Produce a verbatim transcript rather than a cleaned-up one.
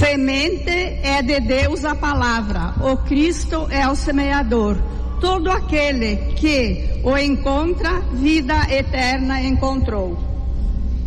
Semente é de Deus a palavra, o Cristo é o semeador. Todo aquele que o encontra, vida eterna encontrou.